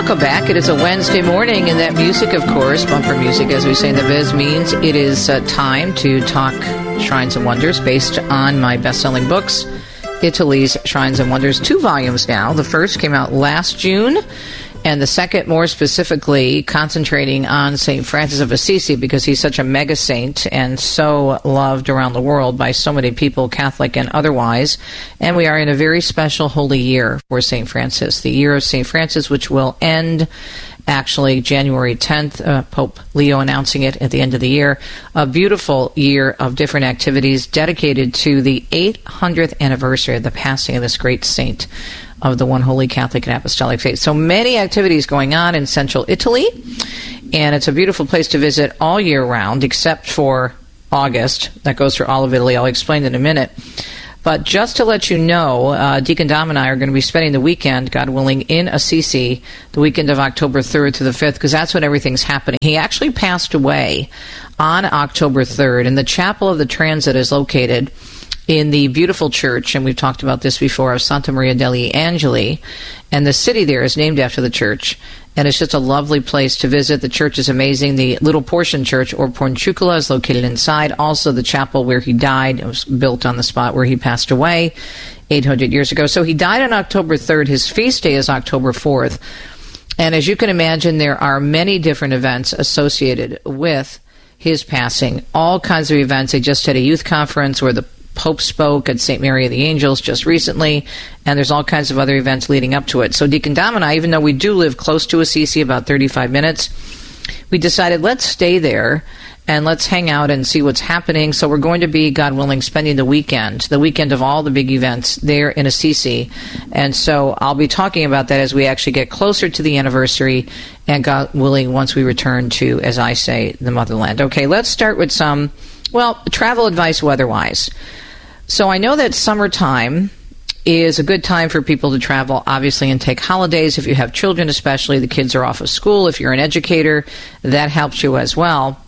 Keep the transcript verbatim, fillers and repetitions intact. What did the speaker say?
welcome back. It is a Wednesday morning, and that music, of course, bumper music, as we say in the biz, means it is uh, time to talk Shrines and Wonders based on my best-selling books, Italy's Shrines and Wonders, two volumes now. The first came out last June, and the second, more specifically, concentrating on Saint Francis of Assisi, because he's such a mega saint and so loved around the world by so many people, Catholic and otherwise. And we are in a very special holy year for Saint Francis, the year of Saint Francis, which will end actually January tenth, uh, Pope Leo announcing it at the end of the year. A beautiful year of different activities dedicated to the eight hundredth anniversary of the passing of this great saint of the one holy Catholic and Apostolic faith. So many activities going on in central Italy, and it's a beautiful place to visit all year round, except for August. That goes for all of Italy. I'll explain in a minute. But just to let you know, uh, Deacon Dom and I are going to be spending the weekend, God willing, in Assisi, the weekend of October third to the fifth, because that's when everything's happening. He actually passed away on October third, and the Chapel of the Transit is located in the beautiful church, and we've talked about this before, of Santa Maria degli Angeli, and the city there is named after the church, and it's just a lovely place to visit. The church is amazing. The Little Portion Church, or Porciuncula, is located inside. Also, the chapel where he died, it was built on the spot where he passed away eight hundred years ago. So he died on October third. His feast day is October fourth. And as you can imagine, there are many different events associated with his passing. All kinds of events. They just had a youth conference where the Pope spoke at Saint Mary of the Angels just recently, and there's all kinds of other events leading up to it. So Deacon Dom and I, even though we do live close to Assisi, about thirty-five minutes, we decided let's stay there and let's hang out and see what's happening. So we're going to be, God willing, spending the weekend, the weekend of all the big events there in Assisi. And so I'll be talking about that as we actually get closer to the anniversary, and God willing, once we return to, as I say, the motherland. Okay, let's start with some, well, travel advice weather-wise. So I know that summertime is a good time for people to travel, obviously, and take holidays. If you have children especially, the kids are off of school. If you're an educator, that helps you as well.